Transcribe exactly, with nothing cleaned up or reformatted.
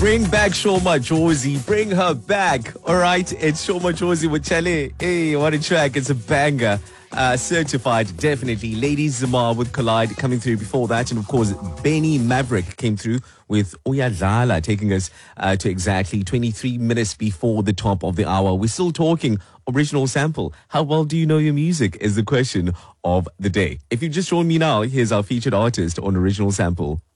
Bring back Shoma Josie. Bring her back. All right. It's Shoma Josie with Chale. Hey, what a track. It's a banger. Uh, certified, definitely. Ladies Zamar with Collide coming through before that. And of course, Benny Maverick came through with Uyadlala, taking us uh, to exactly twenty-three minutes before the top of the hour. We're still talking original sample. How well do you know your music is the question of the day. If you just joined me now, here's our featured artist on Original Sample.